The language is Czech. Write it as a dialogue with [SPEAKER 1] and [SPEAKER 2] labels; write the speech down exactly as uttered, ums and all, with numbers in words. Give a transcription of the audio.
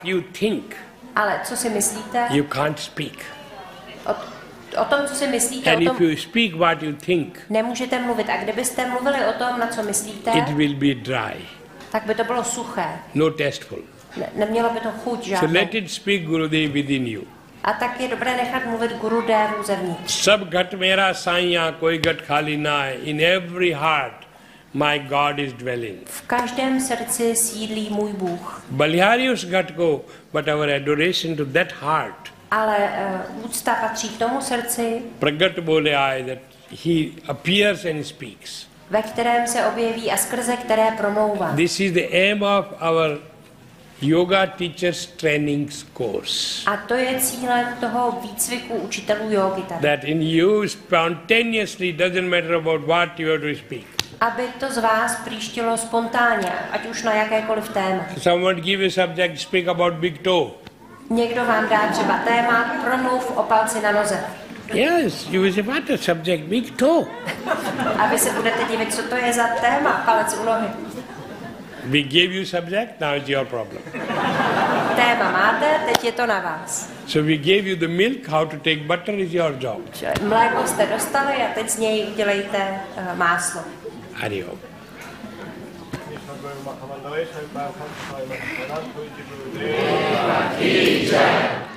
[SPEAKER 1] You think.
[SPEAKER 2] Ale co si myslíte?
[SPEAKER 1] You can't speak.
[SPEAKER 2] O, o tom, co si myslíte,
[SPEAKER 1] And
[SPEAKER 2] o tom
[SPEAKER 1] if you speak what you think,
[SPEAKER 2] nemůžete mluvit. A kdybyste mluvili o tom, na co myslíte,
[SPEAKER 1] it will be dry.
[SPEAKER 2] tak by to bylo suché.
[SPEAKER 1] No tasteful.
[SPEAKER 2] Ne, nemělo by to chuť
[SPEAKER 1] So
[SPEAKER 2] žádnou.
[SPEAKER 1] let it speak Gurudev within you.
[SPEAKER 2] A tak je dobré nechat mluvit Gurudevu zevnitř.
[SPEAKER 1] Sab ghat mera saiya koi ghat khali na hai. In every heart my God is dwelling.
[SPEAKER 2] V každém srdci sídlí můj Bůh.
[SPEAKER 1] Baliharius ghat ko, but our adoration to that heart.
[SPEAKER 2] Ale uh, úcta patří k tomu srdci,
[SPEAKER 1] Pragat bole aaye that he appears and speaks.
[SPEAKER 2] ve kterém se objeví a skrze které promlouvá.
[SPEAKER 1] This is the aim of our Yoga Teachers Training Course.
[SPEAKER 2] A to je cílem toho výcviku učitelů jógy tady.
[SPEAKER 1] That in you spontaneously doesn't matter about what you have to speak.
[SPEAKER 2] Aby to z vás příštilo spontánně, ať už na jakékoliv téma.
[SPEAKER 1] Someone give a subject, speak about big toe.
[SPEAKER 2] Někdo vám dá třeba téma, promluv o palci na noze.
[SPEAKER 1] Yes, you will say, what a subject, big toe.
[SPEAKER 2] A vy se budete divit, co to je za téma, palec u nohy.
[SPEAKER 1] We gave you subject, now it's your problem.
[SPEAKER 2] Téma máte, teď je to na vás.
[SPEAKER 1] So we gave you the milk, how to take butter is your job.
[SPEAKER 2] Mléko jste dostali a teď z něj udělejte uh, máslo.
[SPEAKER 1] Hari Om.
[SPEAKER 3] Deva ki jai.